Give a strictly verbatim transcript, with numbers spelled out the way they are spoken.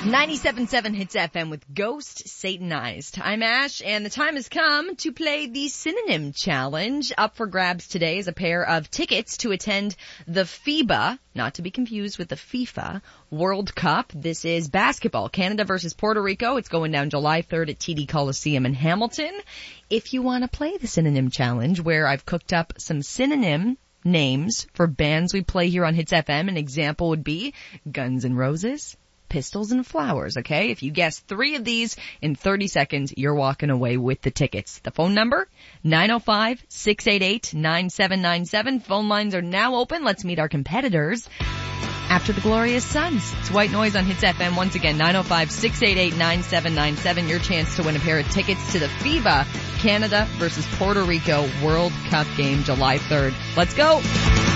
ninety-seven point seven Hits F M with Ghost Satanized. I'm Ash, and the time has come to play the Synonym Challenge. Up for grabs today is a pair of tickets to attend the FIBA, not to be confused with the FIFA, World Cup. This is basketball, Canada versus Puerto Rico. It's going down July third at T D Coliseum in Hamilton. If you want to play the Synonym Challenge, where I've cooked up some synonym names for bands we play here on Hits F M, an example would be Guns N' Roses, Pistols and Flowers, okay? If you guess three of these in thirty seconds, you're walking away with the tickets. The phone number, nine oh five, six eight eight, nine seven nine seven. Phone lines are now open. Let's meet our competitors after the Glorious Sons. It's White Noise on Hits F M. Once again, nine oh five, six eight eight, nine seven nine seven. Your chance to win a pair of tickets to the FIBA Canada versus Puerto Rico World Cup game July third. Let's go!